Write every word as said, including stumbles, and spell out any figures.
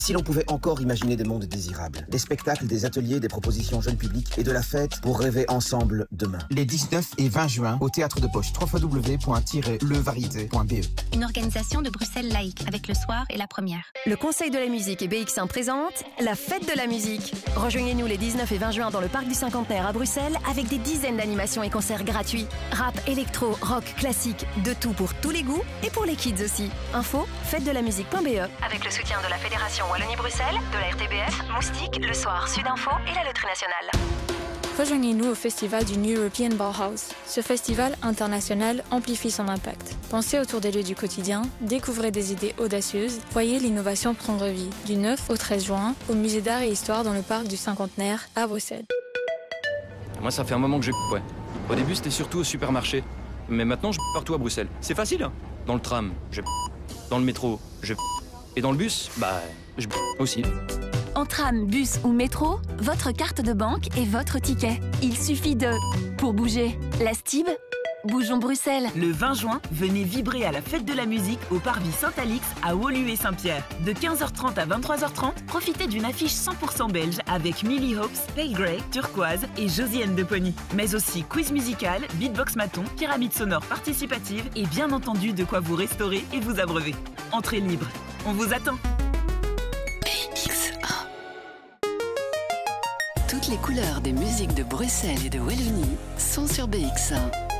Si l'on pouvait encore imaginer des mondes désirables, des spectacles, des ateliers, des propositions jeunes publics et de la fête pour rêver ensemble demain. Les dix-neuf et vingt juin au Théâtre de Poche, w w w point le variété point b e. Une organisation de Bruxelles Laïque avec le soir et la première. Le Conseil de la musique et B X un présente la fête de la musique. Rejoignez-nous les dix-neuf et vingt juin dans le parc du Cinquantenaire à Bruxelles avec des dizaines d'animations et concerts gratuits. Rap, électro, rock, classique, de tout pour tous les goûts et pour les kids aussi. Info fête de la musique point b e. Avec le soutien de la Fédération Wallonie-Bruxelles, de la R T B F, Moustique, Le Soir, Sudinfo et la Loterie Nationale. Rejoignez-nous au festival du New European Bauhaus. Ce festival international amplifie son impact. Pensez autour des lieux du quotidien, découvrez des idées audacieuses, voyez l'innovation prendre vie. Du neuf au treize juin, au musée d'art et histoire dans le parc du Cinquantenaire à Bruxelles. Moi, ça fait un moment que je ouais. Au début, c'était surtout au supermarché. Mais maintenant, je partout à Bruxelles. C'est facile, hein. Dans le tram, je dans le métro, je et dans le bus, bah, je aussi. En tram, bus ou métro, votre carte de banque est votre ticket. Il suffit de... Pour bouger, la Stib, bougeons Bruxelles. Le vingt juin, venez vibrer à la fête de la musique au Parvis Saint-Alix à Woluwe et Saint-Pierre. De quinze heures trente à vingt-trois heures trente, profitez d'une affiche cent pour cent belge avec Millie Hopes, Pale Grey, Turquoise et Josiane de Pony. Mais aussi quiz musical, beatbox maton, pyramide sonore participative et bien entendu de quoi vous restaurer et vous abreuver. Entrée libre. On vous attend. B X un. Toutes les couleurs des musiques de Bruxelles et de Wallonie sont sur B X un.